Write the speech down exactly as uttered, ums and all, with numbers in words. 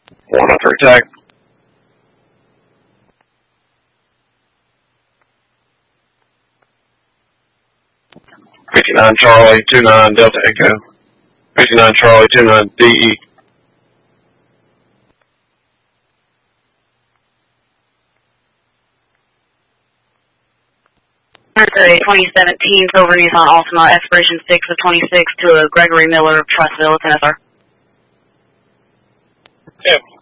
One up for attack. fifty-nine Charlie, two nine Delta Echo. fifty-nine Charlie, two nine D E. Thursday, twenty seventeen, Silver Nissan Altima, expiration six of twenty-six to a Gregory Miller, Trustville, Tennessee. Yep.